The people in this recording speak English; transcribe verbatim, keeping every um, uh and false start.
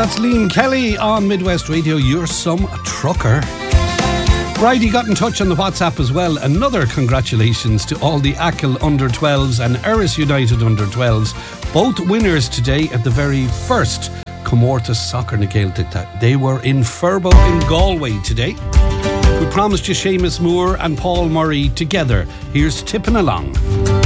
That's Liam Kelly on Midwest Radio. You're some trucker. Bridie got in touch on the WhatsApp as well. Another congratulations to all the Achill under twelves and Erris United under twelves. Both winners today at the very first Comórtas Soccer na Gaeltachta. They were in Furbo in Galway today. We promised you Seamus Moore and Paul Murray together. Here's Tipping Along.